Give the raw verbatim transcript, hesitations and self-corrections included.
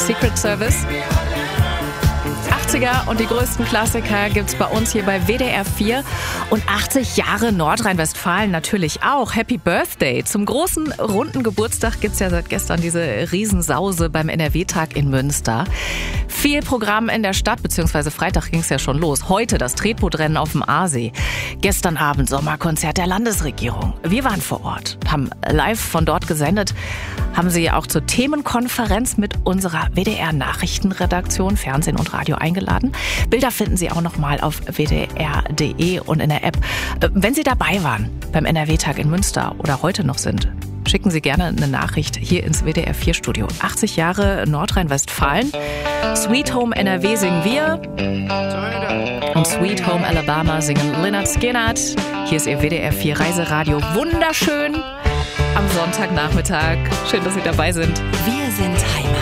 Secret Service. achtziger und die größten Klassiker gibt's bei uns hier bei W D R vier. Und achtzig Jahre Nordrhein-Westfalen natürlich auch. Happy Birthday! Zum großen runden Geburtstag gibt's ja seit gestern diese Riesensause beim N R W-Tag in Münster. Viel Programm in der Stadt, beziehungsweise Freitag ging's ja schon los. Heute das Tretbootrennen auf dem Aasee. Gestern Abend Sommerkonzert der Landesregierung. Wir waren vor Ort, haben live von dort gesendet, haben Sie auch zur Themenkonferenz mit unserer W D R-Nachrichtenredaktion, Fernsehen und Radio eingeladen. Bilder finden Sie auch noch mal auf w d r punkt d e und in der App. Wenn Sie dabei waren beim N R W-Tag in Münster oder heute noch sind, schicken Sie gerne eine Nachricht hier ins W D R vier Studio. achtzig Jahre Nordrhein-Westfalen. Sweet Home N R W singen wir. Und Sweet Home Alabama singen Lynyrd Skynyrd. Hier ist Ihr W D R vier Reiseradio. Wunderschön am Sonntagnachmittag. Schön, dass Sie dabei sind. Wir sind